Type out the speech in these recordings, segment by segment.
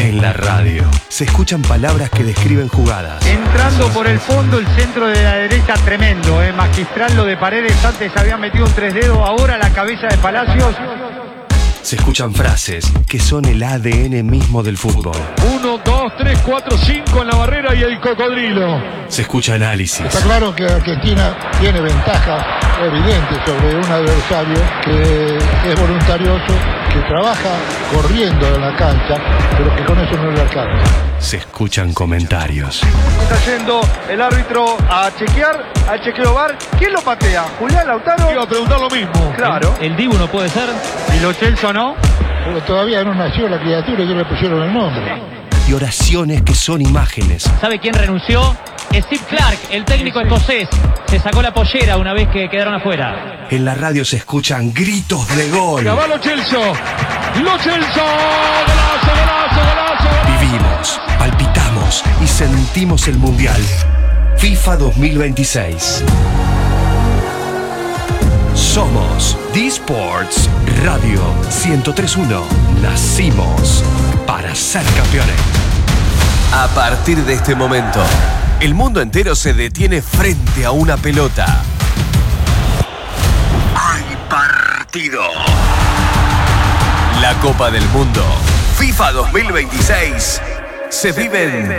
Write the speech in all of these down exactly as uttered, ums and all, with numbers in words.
En la radio se escuchan palabras que describen jugadas. Entrando por el fondo, el centro de la derecha tremendo, eh, magistral lo de Paredes, antes habían metido un tres dedos, ahora la cabeza de Palacios. Se escuchan frases que son el A D N mismo del fútbol. Uno, dos, tres, cuatro, cinco en la barrera y el cocodrilo. Se escucha análisis. Está claro que Argentina tiene ventaja evidente sobre un adversario que es voluntarioso, que trabaja corriendo en la cancha, pero que con eso no le alcanza. Se escuchan comentarios. Está yendo el árbitro a chequear, al chequeo V A R. ¿Quién lo patea? ¿Julián Lautaro? Iba a preguntar lo mismo. Claro. El, el Dibu no puede ser. ¿Y lo Chelsea no? Pero todavía no nació la criatura y ya le pusieron el nombre. Y oraciones que son imágenes. ¿Sabe quién renunció? Steve Clark, el técnico escocés. Se sacó la pollera una vez que quedaron afuera. En la radio se escuchan gritos de gol. Caballo Chelsea. Lo Chelsea. Golazo, golazo, golazo. Vivimos, palpitamos y sentimos el Mundial. FIFA dos mil veintiséis. Somos D-Sports Radio ciento tres punto uno. Nacimos para ser campeones. A partir de este momento, el mundo entero se detiene frente a una pelota. ¡Hay partido! La Copa del Mundo, FIFA dos mil veintiséis, se vive en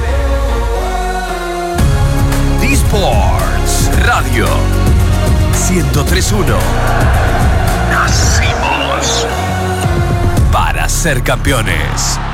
D-Sports Radio ciento tres punto uno. Nacimos para ser campeones.